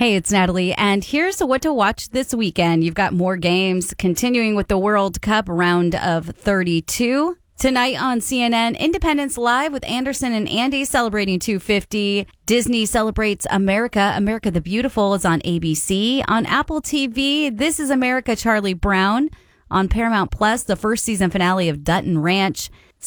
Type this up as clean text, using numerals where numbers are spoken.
Hey, it's Natalie, and here's what to watch this weekend. You've got more games continuing with the World Cup round of 32. Tonight on CNN, Independence Live with Anderson and Andy celebrating 250. Disney celebrates America. America the Beautiful is on ABC. On Apple TV, This is America, Charlie Brown. On Paramount Plus, the first season finale of Dutton Ranch.